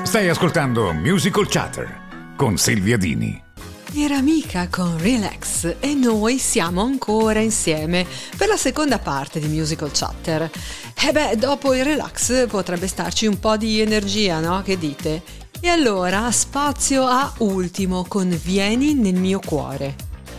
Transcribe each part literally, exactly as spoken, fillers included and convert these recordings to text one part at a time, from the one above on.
Stai ascoltando Musical Chatter con Silvia Dini. Era mica con Relax e noi siamo ancora insieme per la seconda parte di Musical Chatter. E beh, dopo il relax potrebbe starci un po' di energia, no? Che dite? E allora spazio a Ultimo con Vieni nel mio cuore.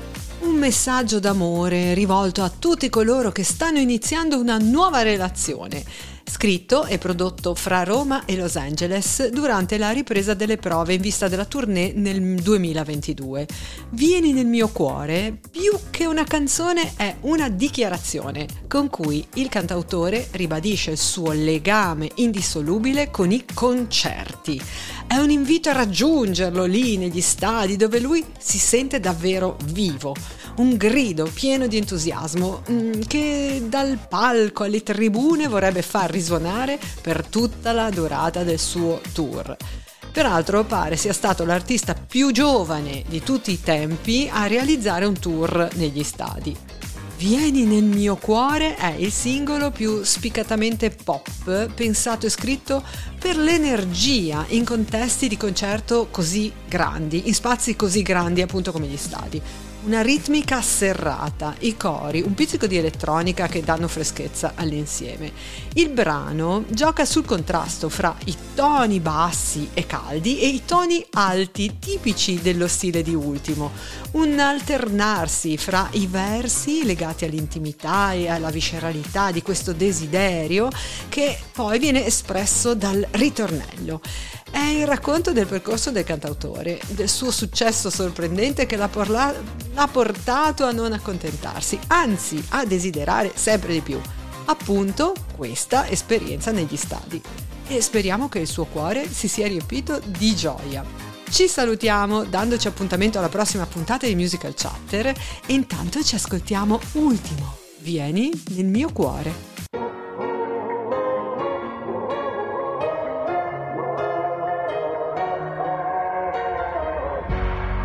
Un messaggio d'amore rivolto a tutti coloro che stanno iniziando una nuova relazione. Scritto e prodotto fra Roma e Los Angeles durante la ripresa delle prove in vista della tournée nel duemilaventidue. Vieni nel mio cuore, più che una canzone, è una dichiarazione con cui il cantautore ribadisce il suo legame indissolubile con i concerti. È un invito a raggiungerlo lì negli stadi dove lui si sente davvero vivo. Un grido pieno di entusiasmo mh, che dal palco alle tribune vorrebbe far risuonare per tutta la durata del suo tour. Peraltro pare sia stato l'artista più giovane di tutti i tempi a realizzare un tour negli stadi. Vieni nel mio cuore è il singolo più spiccatamente pop pensato e scritto per l'energia in contesti di concerto così grandi, in spazi così grandi appunto come gli stadi. Una ritmica serrata, i cori, un pizzico di elettronica che danno freschezza all'insieme. Il brano gioca sul contrasto fra i toni bassi e caldi e i toni alti tipici dello stile di Ultimo. Un alternarsi fra i versi legati all'intimità e alla visceralità di questo desiderio che poi viene espresso dal ritornello. È il racconto del percorso del cantautore, del suo successo sorprendente che l'ha, porla- l'ha portato a non accontentarsi, anzi a desiderare sempre di più. Appunto, questa esperienza negli stadi. E speriamo che il suo cuore si sia riempito di gioia. Ci salutiamo dandoci appuntamento alla prossima puntata di Musical Chatter e intanto ci ascoltiamo Ultimo. Vieni nel mio cuore.